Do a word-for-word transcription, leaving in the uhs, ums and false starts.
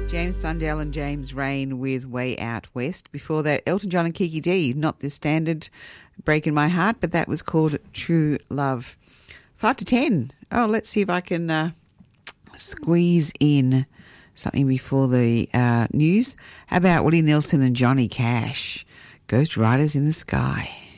James Blundell and James Rain with Way Out West. Before that, Elton John and Kiki D, not this standard Breaking My Heart, but that was called True Love. Five to ten. Oh, let's see if I can uh, squeeze in something before the uh, news. How about Willie Nelson and Johnny Cash? Ghost Riders in the Sky.